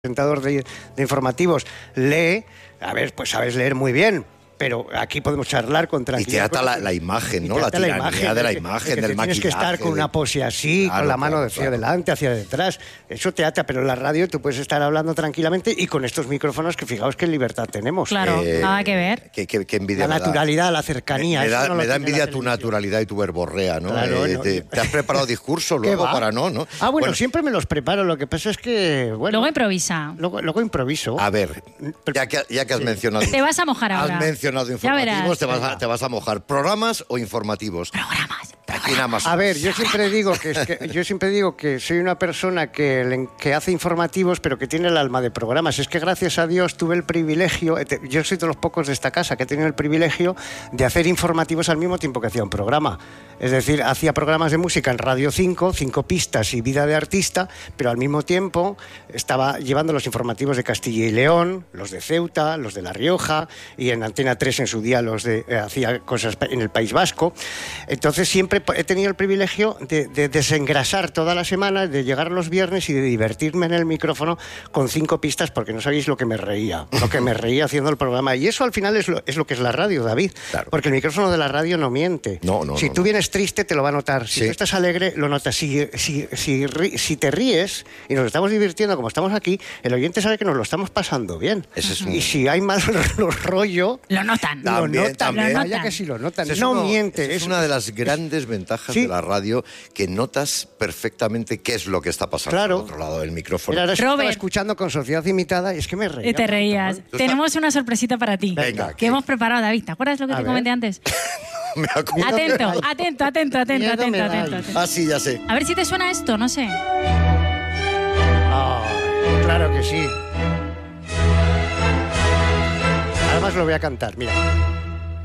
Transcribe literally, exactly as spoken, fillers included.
presentador de, de informativos lee, a ver, pues sabes leer muy bien, pero aquí podemos charlar con tranquilidad. Y te ata la, la imagen, ¿no? La tiranía la imagen, de la imagen, de del maquillaje. Tienes que estar con una pose así, claro, con la mano claro, hacia claro. adelante, hacia detrás. Eso te ata, pero en la radio tú puedes estar hablando tranquilamente y con estos micrófonos que fijaos qué libertad tenemos. Claro, Eh, nada que ver. Qué, qué, qué envidia La me da. naturalidad, la cercanía. Me, me eso da, no lo me da tiene envidia la tu televisión. naturalidad y tu verborrea, ¿no? Claro, Eh, no. te, te has preparado discurso ¿Qué luego va? para no, ¿no? Ah, bueno, Bueno, siempre me los preparo. Lo que pasa es que, bueno... Luego improvisa. Luego, luego improviso. A ver, ya que, ya que has Sí. mencionado... Te vas a mojar ahora. Has mencionado Ya informativos, verás. te vas, a, te vas a mojar. ¿Programas o informativos? Programas. Aquí nada más. A ver, yo siempre digo que, es que yo siempre digo que soy una persona que, le- que hace informativos, pero que tiene el alma de programas. Es que gracias a Dios tuve el privilegio, eh, te- yo soy de los pocos de esta casa que he tenido el privilegio de hacer informativos al mismo tiempo que hacía un programa. Es decir, hacía programas de música en Radio cinco, cinco pistas y Vida de Artista, pero al mismo tiempo estaba llevando los informativos de Castilla y León, los de Ceuta, los de La Rioja, y en Antena tres en su día los de eh, hacía cosas en el País Vasco. Entonces siempre he tenido el privilegio de, de desengrasar toda la semana, de llegar los viernes y de divertirme en el micrófono con cinco pistas, porque no sabéis lo que me reía, lo que me reía haciendo el programa. Y eso al final es lo, es lo que es la radio, David, Claro. porque el micrófono de la radio no miente. No, no, si no, tú no. vienes triste, te lo va a notar. Si Sí. tú estás alegre, lo notas. Si, si, si, ri- si te ríes y nos estamos divirtiendo como estamos aquí, el oyente sabe que nos lo estamos pasando bien. Ese es un- Y si hay mal rollo... Lo notan. Da- También, lo notan, también. vaya que sí lo notan. Ese es no uno- miente. esa es es- una de las grandes ventajas Sí. de la radio, que notas perfectamente qué es lo que está pasando Claro. al otro lado del micrófono. Mira, ahora estaba Robert. escuchando con Sociedad Imitada y es que me reía. Y te reías. Tú estás- Tenemos una sorpresita para ti. Venga, que ¿qué? hemos preparado, David. ¿Te acuerdas lo que A te ver. comenté antes? Me acuerdo. Atento, dais. atento, atento, atento, Miedo atento, me atento, dais. atento. Ah, sí, ya sé. A ver si te suena esto, no sé. Ay, claro que sí. Además lo voy a cantar, mira.